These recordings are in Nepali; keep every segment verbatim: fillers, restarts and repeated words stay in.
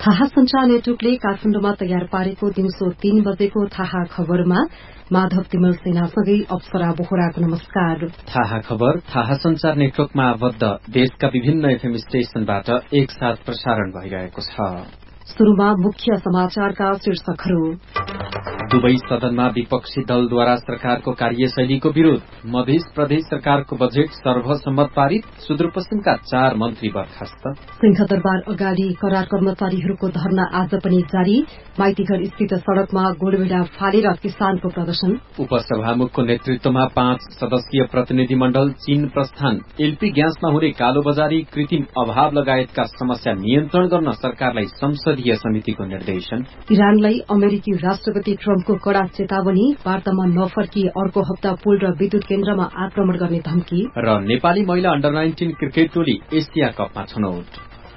थाहा सञ्चार नेटवर्कले काठमाडौँमा तयार पारेको दिउँसो तीन बजेको थाहा खबरमा माधव तिमल सेनासँगै अप्सरा बोहराको नमस्कार। थाहा खबर थाहा सञ्चार नेटवर्कमा आबद्ध देशका विभिन्न एफएम स्टेशनबाट एकसाथ प्रसारण भइरहेको छ। शुरूमा मुख्य समाचारका शीर्षकहरू। दुवै सदनमा विपक्षी दलद्वारा सरकारको कार्यशैलीको विरोध। मध्य प्रदेश सरकारको बजेट सर्वसम्मत पारित। सुदूरपश्चिमका चार मन्त्री बर्खास्त। सिंहदरबार अगाडि करार कर्मचारीहरूको धरना आज पनि जारी। माइतीघर स्थित सड़कमा गोडबेडा फालेर किसानको प्रदर्शन। उपसभामुखको नेतृत्वमा पाँच सदस्यीय प्रतिनिधि मण्डल चीन प्रस्थान। एलपी ग्यासमा हुने कालोबजारी, कृत्रिम अभाव लगायतका समस्या नियन्त्रण गर्न सरकारलाई संसदीय समितिको निर्देशन। इरानलाई अमेरिकी राष्ट्रपति ट्रम्पको कड़ा चेतावनी। वार्तामा नफर्की अर्को हप्ता पुल र विद्युत केन्द्रमा आक्रमण गर्ने धम्की। र नेपाली महिला अन्डर नाइन्टिन क्रिकेट टोली एसिया कपमा छनौट।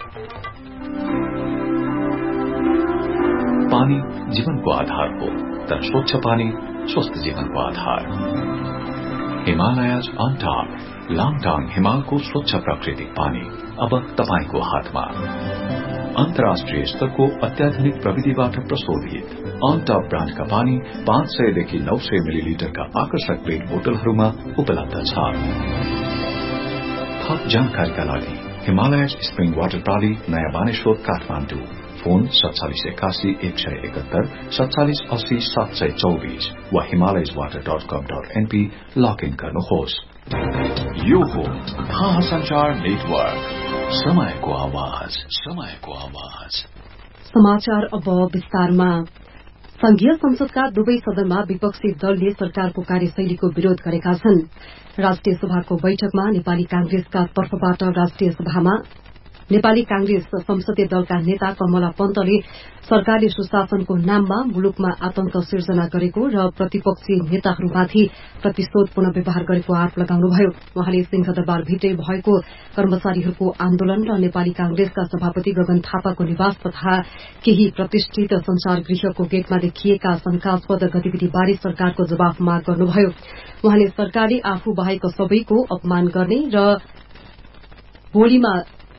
पानी जीवनको आधार हो, तर स्वच्छ पानी स्वस्थ जीवनको आधार। हिमालयज अनटाप लाङटाङ हिमालको स्वच्छ प्राकृतिक पानी अब तपाईको हातमा। अन्तर्राष्ट्रिय स्तरको अत्याधुनिक प्रविधिबाट प्रशोधित अनटप ब्रान्डका पानी पाँच सयदेखि नौ सय मिलिलिटरका आकर्षक पेट बोतलहरूमा उपलब्ध छ। थप जानकारीका लागि हिमालयज स्प्रिङ वाटर प्रणाली नयाँ बानेश्वर काठमाडौँ। फोन सत्तालिस एकासी एक सय एकहत्तर सत्तालिस अस्सी सात सय चौबीस वा हिमालयज वाटर डट कम डट एनपी लगइन गर्नुहोस्। यो हो थाहा सञ्चार नेटवर्क, समयको आवाज, समयको आवाज। समाचार अब विस्तारमा। संघीय संसदका दुवै सदनमा विपक्षी दलले सरकारको कार्यशैलीको विरोध गरेका छन्। राष्ट्रिय सभाको बैठकमा नेपाली कांग्रेसका तर्फबाट राष्ट्रिय सभामा नेपाली कांग्रेस संसदीय दलका नेता कमला पन्तले सरकारले सुशासनको नाममा मुलुकमा आतंक सिर्जना गरेको र प्रतिपक्षी नेताहरूमाथि प्रतिशोधपूर्ण व्यवहार गरेको आरोप लगाउनुभयो। उहाँले सिंहदरबार भित्रै भएको कर्मचारीहरूको आन्दोलन र नेपाली कांग्रेसका सभापति गगन थापाको निवास तथा केही प्रतिष्ठित संचार गृहको गेटमा देखिएका शंकास्पद गतिविधिबारे सरकारको जवाफ माग गर्नुभयो। उहाँले सरकारले आफू बाहेक सबैको अपमान गर्ने र बोलीमा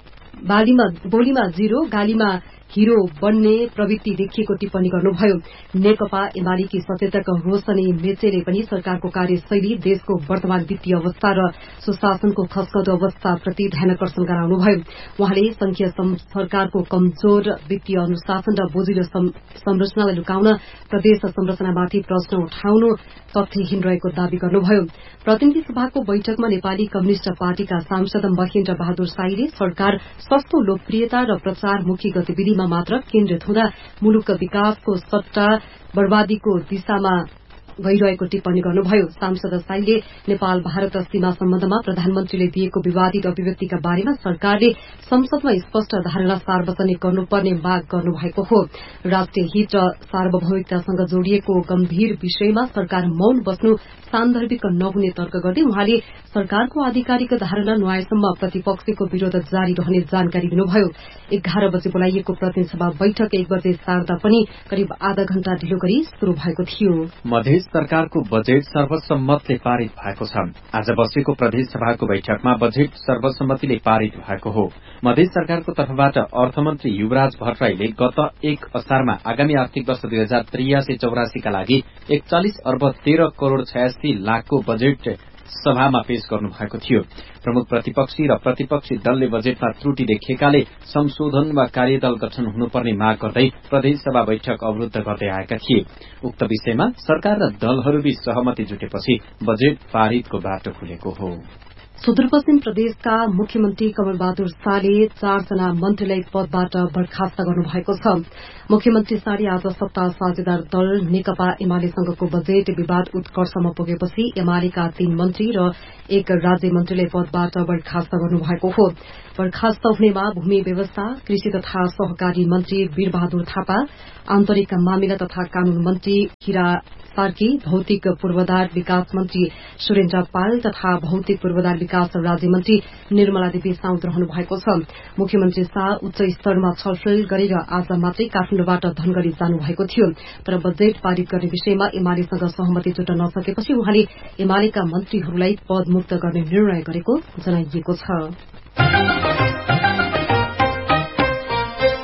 बालीमा बोलीमा जिरो गालीमा हिरो बन्ने प्रवृत्ति देखिएको टिप्पणी गर्नुभयो। नेकपा एमालेकी सचेतक रोशनी मेचेले पनि सरकारको कार्यशैली देशको वर्तमान वित्तीय अवस्था र सुशासनको खस्कदो अवस्थाप्रति ध्यानकर्षण गराउनुभयो। उहाँले संघीय सरकारको कमजोर वित्तीय अनुशासन र बोझिलो संरचनालाई लुकाउन प्रदेश संरचनामाथि प्रश्न उठाउनु तथ्यहीन रहेको दावी गर्नुभयो। प्रतिनिधि सभाको बैठकमा नेपाली कम्युनिष्ट पार्टीका सांसद महेन्द्र बहादुर साईले सरकार सस्तो लोकप्रियता र प्रचारमुखी गतिविधिमा मात्र केन्द्रित हुँदा मुलुकको विकासको सट्टा बर्बादीको दिशामा गइरहेको टिप्पणी गर्नुभयो। सांसद साईले नेपाल भारत सीमा सम्बन्धमा प्रधानमन्त्रीले दिएको विवादित अभिव्यक्तिका बारेमा सरकारले संसदमा स्पष्ट धारणा सार्वजनिक गर्नुपर्ने माग गर्नुभएको हो। राष्ट्रिय हित र सार्वभौमिकतासँग जोडिएको गम्भीर विषयमा सरकार मौन बस्नु सान्दर्भिक नहुने तर्क गर्दै उहाँले सरकारको आधिकारिक धारणा नआएसम्म प्रतिपक्षीको विरोध जारी रहने जानकारी दिनुभयो। एघार बजे बोलाइएको प्रतिनिधि सभा बैठक एक बजे सार्दा पनि करिब आधा घण्टा ढिलो गरी शुरू भएको थियो। मध्य सरकारको बजेट सर्वसम्मतले पारित भएको छ। आज बसेको प्रदेश सभाको बैठकमा बजेट सर्वसम्मतिले पारित भएको हो। मध्य सरकारको तर्फबाट अर्थमन्त्री युवराज भट्टराईले गत एक असारमा आगामी आर्थिक वर्ष दुई हजार त्रियासी चौरासीका लागि एकचालिस अर्ब तेह्र करोड़ छयासी लाखको बजेट सभामा पेश गर्नु भएको थियो। प्रमुख प्रतिपक्षी र प्रतिपक्षी दलले बजेटमा त्रुटि देखिएकाले संशोधन वा कार्यदल गठन हुनुपर्ने माग गर्दै प्रदेश सभा बैठक अवरूद्ध गर्दै आएका थिए। उक्त विषयमा सरकार र दलहरूबीच सहमति जुटेपछि बजेट पारितको बाटो खुलेको हो। सुदूरपश्चिम प्रदेशका मुख्यमन्त्री कमल बहादुर शाहले चारजना मन्त्रीलाई पदबाट बर्खास्त गर्नुभएको छ। मुख्यमन्त्री शाहले आज सत्ता साझेदार दल नेकपा एमालेसँगको बजेट विवाद उत्कर्षमा पुगेपछि एमालेका तीन मन्त्री र एक राज्य मन्त्रीलाई पदबाट बर्खास्त गर्नुभएको हो। बर्खास्त हुनेमा भूमि व्यवस्था, कृषि तथा सहकारी मन्त्री वीरबहादुर थापा, आन्तरिक मामिला तथा कानून मन्त्री हिरा कार्की, भौतिक पूर्वाधार विकास मन्त्री सुरेन्द्र पाल तथा भौतिक पूर्वाधार विकास राज्य मन्त्री निर्मला देवी साउद रहनु भएको छ। मुख्यमन्त्री शाह उच्च स्तरमा छलफल गरेर आज मात्रै काठमाडौँबाट धनगढ़ी जानुभएको थियो, तर बजेट पारित गर्ने विषयमा एमालेसँग सहमति जुट्न नसकेपछि उहाँले एमालेका मन्त्रीहरूलाई पदमुक्त गर्ने निर्णय गरेको जनाइएको छ।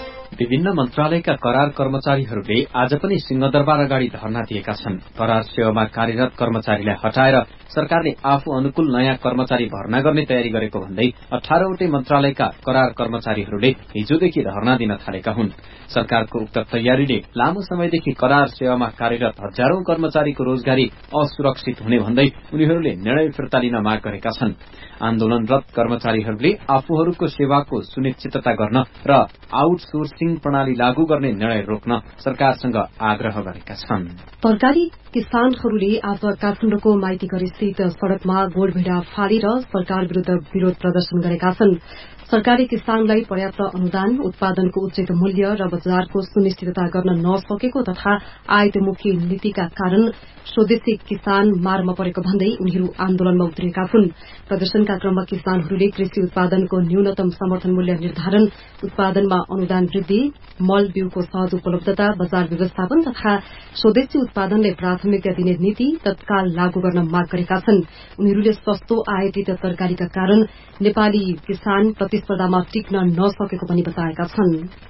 विभिन्न मन्त्रालयका करार कर्मचारीहरूले आज पनि सिंहदरबार अगाडि धरना दिएका छन्। करार सेवामा कार्यरत कर्मचारीलाई हटाएर सरकारले आफू अनुकूल नयाँ कर्मचारी भर्ना गर्ने तयारी गरेको भन्दै अठारवटै मन्त्रालयका करार कर्मचारीहरूले हिजोदेखि धरना दिन थालेका हुन्। सरकारको उक्त तयारीले लामो समयदेखि करार सेवामा कार्यरत हजारौं कर्मचारीको रोजगारी असुरक्षित हुने भन्दै उनीहरूले निर्णय फिर्ता लिन माग गरेका छन्। आन्दोलनरत कर्मचारीहरूले आफूहरूको सेवाको सुनिश्चितता गर्न र आउटसोर्सिङ प्रणाली लागू गर्ने निर्णय रोक्न सरकारसँग आग्रह गरेका छन्। तरकारी किसानहरूले आज काठमाडौँको माइतीघर स्थित सड़कमा गोडभिडा फालेर सरकार विरूद्ध विरोध प्रदर्शन गरेका छन्। सरकारले किसानलाई पर्याप्त अनुदान, उत्पादनको उचित मूल्य र बजारको सुनिश्चितता गर्न नसकेको तथा आयातमुखी नीतिका कारण स्वदेशी किसान मारमा परेको भन्दै उनीहरू आन्दोलनमा उत्रिएका हुन्। प्रदर्शनका क्रममा किसानहरूले कृषि उत्पादनको न्यूनतम समर्थन मूल्य निर्धारण, उत्पादनमा अनुदान वृद्धि, मल बिउको सहज उपलब्धता, बजार व्यवस्थापन तथा स्वदेशी उत्पादनलाई प्राथमिकता दिने नीति तत्काल लागू गर्न माग गरेका छन्। उनीहरूले सस्तो आयातित तरकारीका कारण नेपाली किसान प्रतिस्पर्धामा टिक्न नसकेको पनि बताएका छन्।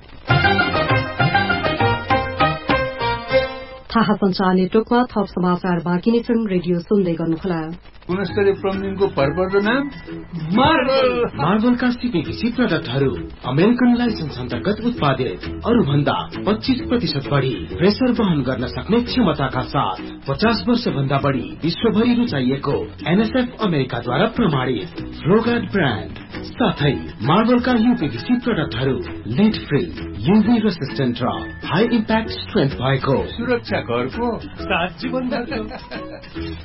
थाहा संचार नेटवर्कमा थप समाचार बाँकी नै छन्। रेडियो सुन्दै गर्नुहोला। गुणस्तरीय प्लम्बिङको भरपर्दो नाम मार्बल। मार्बलका सिपिसी प्रडक्टहरू अमेरिकन लाइसेन्स अन्तर्गत उत्पादित, अरू भन्दा पच्चीस प्रतिशत बढ़ी प्रेसर वहन गर्न सक्ने क्षमताका साथ पचास वर्ष भन्दा बढ़ी विश्वभरि रुचाइएको एनएसएफ अमेरिकाद्वारा प्रमाणित फ्लोगार्ड ब्रान्ड साथै मार्बलका यूपीवीसी प्रडक्टहरू लिड फ्री, यूभी रेसिस्टेन्ट र हाई इम्प्याक्ट स्ट्रेन्थ भएको सुरक्षा घरको सात जीवन